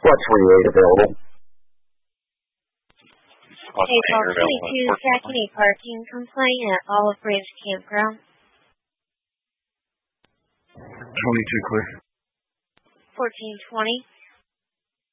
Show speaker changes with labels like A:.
A: Flex 48 available.
B: April 22, Sackney parking complaint at Olive Branch Campground.
C: 22 clear.
B: 1420.